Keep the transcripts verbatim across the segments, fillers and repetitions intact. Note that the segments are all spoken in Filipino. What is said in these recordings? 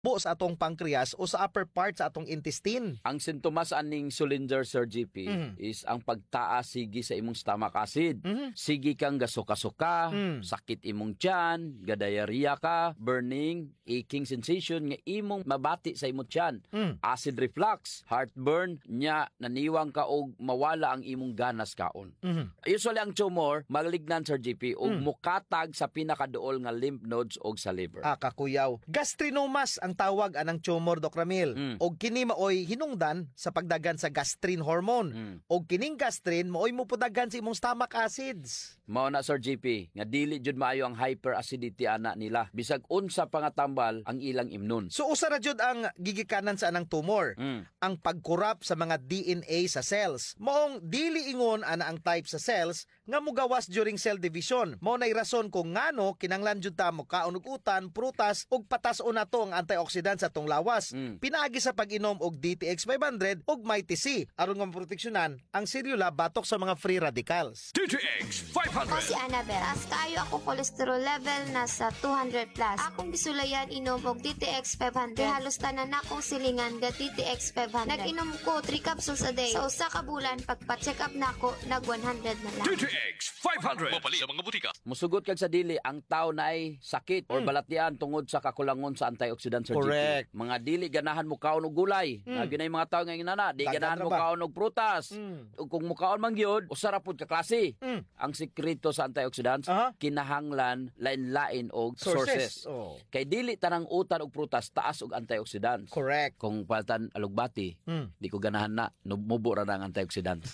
po sa atong pancreas o sa upper part sa atong intestine. Ang sintomas aning Sullinger, Sir G P, mm-hmm. is ang pagtaas sige sa imong stomach acid. Mm-hmm. Sige kang gasuka-suka, mm. sakit imong tiyan, gadayariya ka, burning, aching sensation nga imong mabati sa imong tiyan. Mm. Acid reflux, heartburn, nya naniwang ka og mawala ang imong ganas kaon. Mm-hmm. Usually ang tumor malignan, Sir G P, og mm. mukatag sa pinakaduol nga lymph nodes og sa liver. Ah, kakuyaw. Gastrinomas ang tawag anang tumor, Doc Ramil. Mm. Og kini maoy hinungdan sa pagdagan sa gastrin hormone. Mm. Og kining gastrin maoy mupudagan sa imong stomach acids. Mao na, Sir G P, nga dili jud maayo ang hyperacidity ana nila. Bisag unsa pa nga tambal ang ilang immune. So usa ra jud ang gigikanan sa anang tumor. Mm. Ang pagkurap sa mga D N A sa cells. Maong dili ingon ana ang type sa cells nga mugawas during cell division. Mao nay rason kung ngano kinanglan jud ta mo kaon og utan, prutas ug patas-on nato ang antioxidant sa atong lawas. Mm. Pinaagi sa pag-inom og D T X five hundred ug Mighty C aron nga maproteksyonan ang selula batok sa mga free radicals. D T X five hundred. Ako si Annabel. As kayo ako cholesterol level nasa two hundred plus. Akong gisulayan inom og D T X five hundred. Halos tanan akong silingan ga D T X five hundred. Nag-inom ko three capsules a day. Sa usa ka bulan pagpa-check up nako nag one hundred na lang. D T X five hundred. Mapali sa mga butika. Musugot kag sa dili ang tao na ay sakit mm. or balatian tungod sa kakulangon sa antioxidant, Sir Correct. G P. Mga dili ganahan mo kaon og gulay. Mm. Lagi na yung mga tao nga inana, di Dagan ganahan mo ba? kaon og prutas. Mm. Ug kung mo kaon man gyud, usara pud ka klase. Mm. Ang sekreto sa antioxidants, uh-huh. kinahanglan lain-lain og sources. sources. Oh. Kay dili tanang utan og prutas taas og antioxidants. Correct. Kung paltan alugbati, mm. di ko ganahan na, mubo ra na ang antioxidants.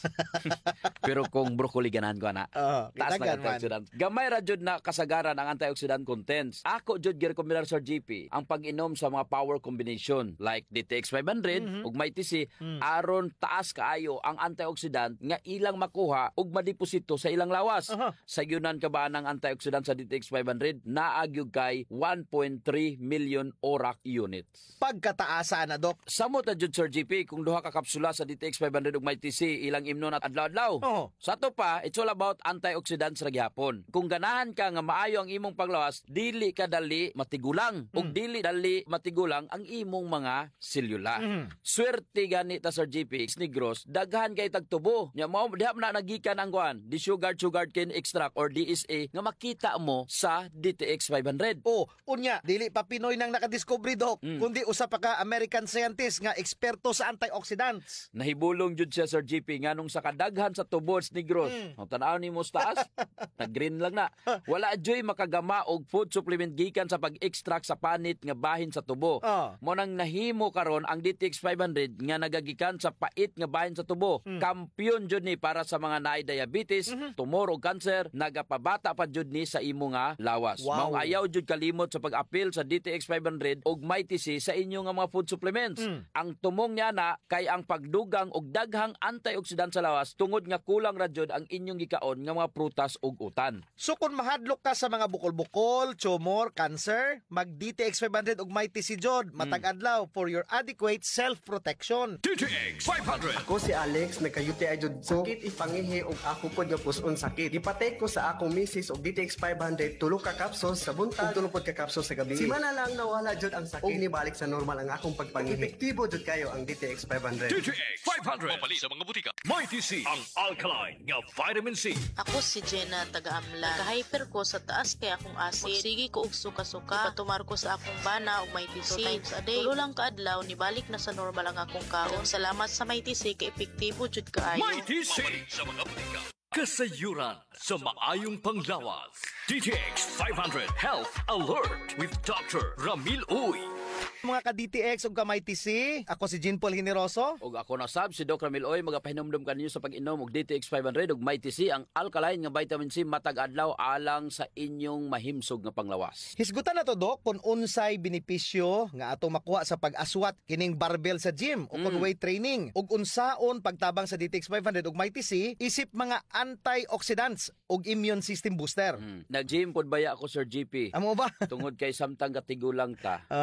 Pero kung broccoli ganahan ko na, uh, taas na antioxidants. Gamay ra jud na kasagaran ang antioxidant contents. Ako jud gi-recommend, Sir G P, ang pag-inom sa mga power combination like D T X five hundred mm-hmm. ug Mighty C mm. aron taas kaayo ang antioxidant nga ilang makuha ug madeposito sa ilang lawas. Uh-huh. Sa yunan ka ba ng antioxidant sa D T X five hundred naagyog kay one point three million O R A C units. Pagkataasa na, Dok. Samot na jud, Sir G P, kung duha ka kapsula sa D T X five hundred ug Mighty C ilang imnon at adlaw-adlaw. Uh-huh. Sa to pa, it's all about antioxidants ra gyapon. Kung ganahan ka nga maayo ang imong paglawas, dili ka dali matigulang mm. ug dili dali matigulang ang imong mga selula. Mm. Swerte gani ta, Sir G P, Negros, daghan kay tagtubo. Nya mao diha na nagikan ang kuan, di sugar sugar cane extract or D S A nga makita mo sa D T X five hundred. Oh, unya, dili pa Pinoy nang nakadiscovery, Dok, mm. kundi usa pa ka American scientist nga eksperto sa antioxidants. Nahibulong jud siya, Sir G P, nganong sa kadaghan sa tubods Negros. Mm. Ang tanaw nimo sa taas, nag-green lang na. Wala joy makagama og food supplement gikan sa pag-extract sa panit nga bahin sa tubo. Oh. Mo nang nahimo karon ang D T X five hundred nga nagagikan sa pait nga bahin sa tubo. Mm. Kampiyon jud ni para sa mga naay diabetes, mm-hmm. tumor o cancer, nagapabata pa jud ni sa imo nga lawas. Wow. Mao ayaw jud kalimot sa pag-apil sa D T X five hundred og Mighty C sa inyo nga mga food supplements. Mm. Ang tumong niya na kay ang pagdugang og daghang antioxidant sa lawas tungod nga kulang ra jud ang inyong gikaon nga mga prutas ug utan. So kung mahadlok ka sa mga bukol-bukol, tumor, cancer, mag D T X five hundred ug Mighty C jod matag adlaw for your adequate self-protection. D T X five hundred. Ako si Alex, nagka-U T I jud ko. Sakit ipangihi og ako pod nga puson sakit. Ipatake ko sa akong misis og D T X five hundred tulo ka capsules sa buntag ug tulo pod ka capsules sa gabi. Simana lang nawala jud ang sakit. Og nibalik sa normal ang akong pagpangihi. Epektibo jud kayo ang D T X five hundred. D T X five hundred. Mapali sa mga butika. Mighty C, ang alkaline nga vitamin C. Ako si Jenna, taga-amla. Naka-hyper ko sa taas kay akong acid. Magsigi ko og suka-suka. Ipatumar ko sa akong bana og Mighty C. Two times a day. Tulo lang kaadlaw, nibalik na sa normal ang akong kaon. Salamat sa Mighty C, kay epektibo jud kaayo. Mighty C, sa mga butika. Kasayuran sa maayong panglawas. D T X five hundred Health Alert with Doctor Ramil Uy. Mga ka-D T X ug ka-Mighty C, ako si Jean Paul Generoso. Og ako na sab si Doc Ramil Oy, magapahinumdum kaninyo sa pag-inom og D T X five hundred ug Mighty C, ang alkaline nga vitamin C matag adlaw alang sa inyong mahimsog nga panglawas. Hisgutan na to, Doc, kung unsay benepisyo nga atong makuha sa pag-aswat kining barbell sa gym o mm. weight training. Ug unsaon pagtabang sa D T X five hundred ug Mighty C, isip mga antioxidants ug immune system booster. Mm. Nag-gym pod baya ako, Sir G P. Amo ba? Tungod kay samtang katigulang ta. Uh-huh. Ga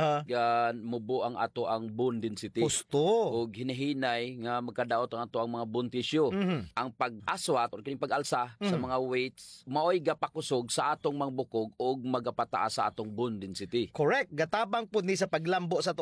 uh, mubo ang ato ang bone density. Husto. O hinihinay nga magkadaot ang ato ang mga bone tissue. Mhm. Ang pag-aswat o kining pag-alsa sa Mhm. mga weights maoy gapakusog sa atong mangbukog o magapataas sa atong bone density. Correct. Gatabang po ni sa paglambo sa